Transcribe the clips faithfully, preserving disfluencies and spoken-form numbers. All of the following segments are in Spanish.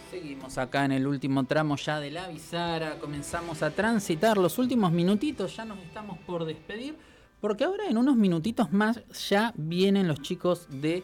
Seguimos acá en el último tramo ya de la bisagra, comenzamos a transitar los últimos minutitos, ya nos estamos por despedir, porque ahora en unos minutitos más ya vienen los chicos de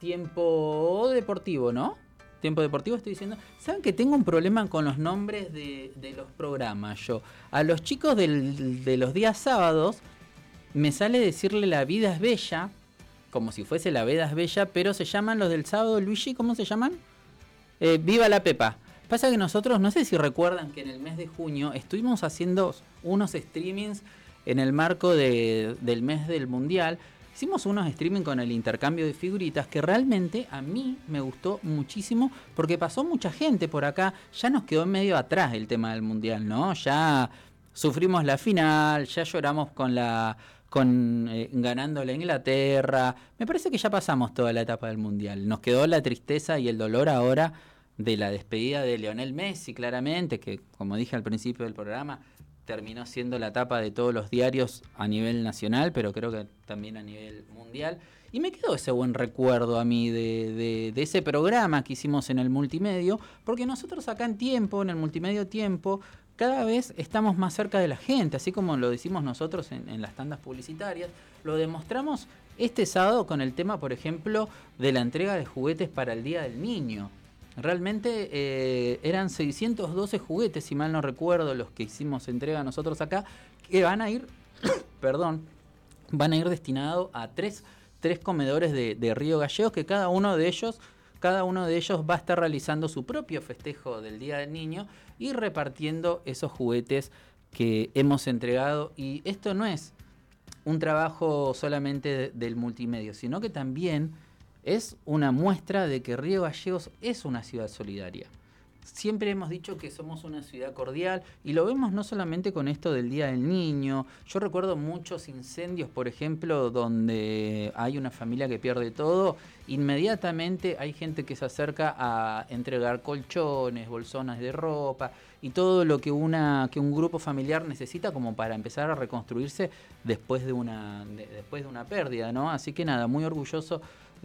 Tiempo Deportivo, ¿no? Tiempo Deportivo estoy diciendo. ¿Saben que tengo un problema con los nombres de, de los programas? Yo, a los chicos del, de los días sábados, me sale decirle La Vida es Bella, como si fuese La Vida es Bella, pero se llaman los del sábado, Luigi, ¿cómo se llaman? Eh, Viva la Pepa. Pasa que nosotros, no sé si recuerdan que en el mes de junio estuvimos haciendo unos streamings en el marco de, del mes del Mundial. Hicimos unos streaming con el intercambio de figuritas que realmente a mí me gustó muchísimo porque pasó mucha gente por acá. Ya nos quedó medio atrás el tema del Mundial, ¿no? Ya sufrimos la final, ya lloramos con la... con eh, ganando la Inglaterra. Me parece que ya pasamos toda la etapa del Mundial. Nos quedó la tristeza y el dolor ahora de la despedida de Lionel Messi, claramente, que como dije al principio del programa, terminó siendo la tapa de todos los diarios a nivel nacional, pero creo que también a nivel mundial. Y me quedó ese buen recuerdo a mí de, de, de ese programa que hicimos en el Multimedio, porque nosotros acá en Tiempo, en el Multimedio Tiempo, cada vez estamos más cerca de la gente, así como lo decimos nosotros en, en las tandas publicitarias, lo demostramos este sábado con el tema, por ejemplo, de la entrega de juguetes para el Día del Niño. Realmente eh, eran seiscientos doce juguetes, si mal no recuerdo, los que hicimos entrega nosotros acá, que van a ir, perdón, van a ir destinados a tres, tres comedores de, de Río Gallegos, que cada uno de ellos... Cada uno de ellos va a estar realizando su propio festejo del Día del Niño y repartiendo esos juguetes que hemos entregado. Y esto no es un trabajo solamente de, del multimedio, sino que también es una muestra de que Río Gallegos es una ciudad solidaria. Siempre hemos dicho que somos una ciudad cordial y lo vemos no solamente con esto del Día del Niño. Yo recuerdo muchos incendios, por ejemplo, donde hay una familia que pierde todo. Inmediatamente hay gente que se acerca a entregar colchones, bolsones de ropa y todo lo que, una, que un grupo familiar necesita como para empezar a reconstruirse después de una, de, después de una pérdida, ¿no? Así que nada, muy orgulloso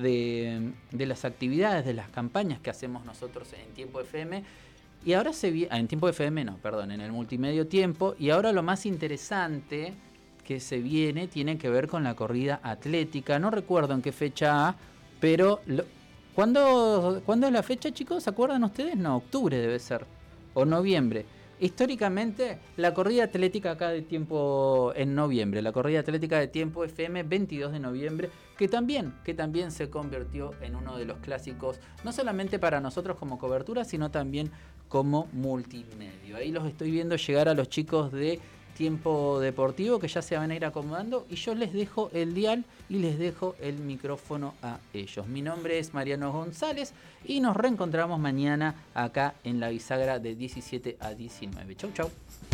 De, de las actividades, de las campañas que hacemos nosotros en Tiempo F M. Y ahora se viene, en Tiempo F M no, perdón, en el Multimedio Tiempo. Y ahora lo más interesante que se viene tiene que ver con la corrida atlética. No recuerdo en qué fecha, pero lo, ¿cuándo, ¿cuándo es la fecha, chicos? ¿Se acuerdan ustedes? No, octubre debe ser, o noviembre. Históricamente, la corrida atlética acá de Tiempo en noviembre, la corrida atlética de Tiempo F M, veintidós de noviembre, que también, que también se convirtió en uno de los clásicos, no solamente para nosotros como cobertura, sino también como multimedio. Ahí los estoy viendo llegar a los chicos de Tiempo Deportivo, que ya se van a ir acomodando, y yo les dejo el dial y les dejo el micrófono a ellos. Mi nombre es Mariano González y nos reencontramos mañana acá en la bisagra de diecisiete a diecinueve. Chau, chau.